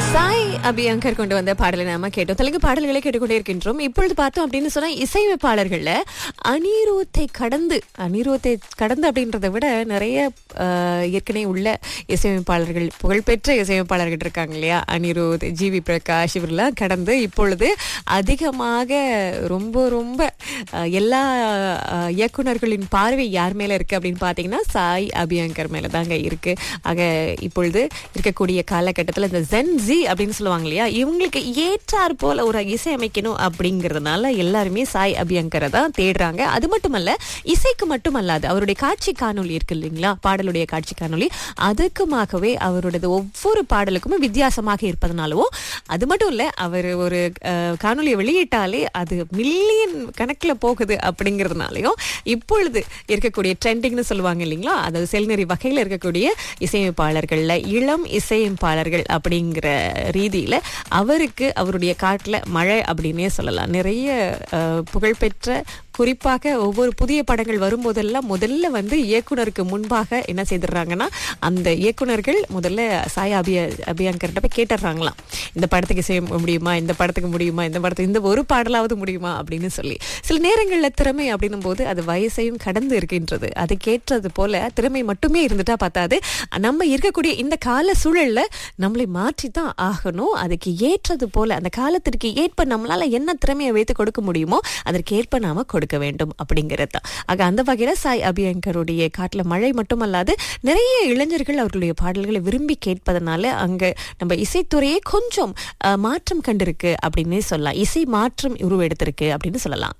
சாய் அபியங்கர் கொண்டு வந்த பாடலை நாம கேட்டோம். தெலுங்கு பாடல்களை கேட்டுக்கொண்டே இருக்கின்றோம். இப்பொழுது பார்த்தோம் அப்படின்னு சொன்னா இசையமைப்பாளர்கள்ல அனிருத்தை கடந்து அப்படின்றத விட நிறைய ஏற்கனவே உள்ள இசையமைப்பாளர்கள், புகழ்பெற்ற இசையமைப்பாளர்கள் இருக்காங்க இல்லையா, அனிருத், ஜிவி பிரகாஷ், இவரெல்லாம் கடந்து இப்பொழுது அதிகமாக ரொம்ப ரொம்ப எல்லா இயக்குனர்களின் பார்வை யார் மேல இருக்கு அப்படின்னு பாத்தீங்கன்னா சாய் அபியங்கர் மேல தாங்க இருக்கு. ஆக இப்பொழுது இருக்கக்கூடிய காலகட்டத்தில் இந்த ஜென்ஸி அப்படின்னு சொல்லுவாங்க இல்லையா, இவங்களுக்கு ஏற்றார் போல ஒரு இசை அமைக்கணும் அப்படிங்கறதுனால எல்லாருமே சாய் அபியங்கரை தான் தேடுறாங்க. அது மட்டுமல்ல, இசைக்கு மட்டுமல்லாது அவருடைய காட்சி காணொலி இருக்கு இல்லைங்களா, பாடலுடைய காட்சி காணொலி, அதுக்குமாகவே அவருடைய ஒவ்வொரு பாடலுக்குமே வித்தியாசமாக இருப்பதனாலவும், அது மட்டும் இல்ல, அவர் ஒரு காணொலியை வெளியிட்டாலே அது மில்லியன் கணக்குல போகுது அப்படிங்கறதுனாலயும் இப்பொழுது இருக்கக்கூடிய ட்ரெண்டிங்னு சொல்லுவாங்க இல்லைங்களா, அதாவது செல்நெறி வகையில இருக்கக்கூடிய இசையமைப்பாளர்கள்ல இளம் இசையமைப்பாளர்கள் அப்படிங்கிற ரீதியில அவருக்கு அவருடைய காட்டுல மழை அப்படின்னே சொல்லலாம். நிறைய புகழ்பெற்ற, குறிப்பாக ஒவ்வொரு புதிய படங்கள் வரும்போதெல்லாம் முதல்ல இயக்குனருக்கு முன்பாக என்ன செய்துடுறாங்கன்னா, அந்த இயக்குனர்கள் முதல்ல சாய் அபியங்கர்கிட்ட போய் கேட்டுறாங்களாம், இந்த படத்துக்கு செய்ய முடியுமா, இந்த படத்துக்கு முடியுமா, இந்த படத்துக்கு இந்த ஒரு பாடலாவது முடியுமா அப்படின்னு சொல்லி. சில நேரங்களில் திறமை அப்படின்னும் போது அது வயசையும் கடந்து இருக்கின்றது. அதுக்கேற்றது போல திறமை மட்டுமே இருந்துட்டா பார்த்தாது, நம்ம இருக்கக்கூடிய இந்த கால சூழல்ல நம்மளை மாற்றித்தான் ஆகணும். அதுக்கு ஏற்றது போல அந்த காலத்திற்கு ஏற்ப நம்மளால என்ன திறமையை வைத்து கொடுக்க முடியுமோ அதற்கு ஏற்ப நாம கொடுக்க வேண்டும் அப்படிங்கிறது தான். ஆக அந்த வகையில சாய் அபியங்கருடைய காட்டுல மழை மட்டுமல்லாது நிறைய இளைஞர்கள் அவர்களுடைய பாடல்களை விரும்பி கேட்பதனால அங்க நம்ம இசைத்துறையே கொஞ்சம் மாற்றம் கண்டிருக்கு அப்படின்னு சொல்லலாம். இசை மாற்றம் உருவெடுத்திருக்கு அப்படின்னு சொல்லலாம்.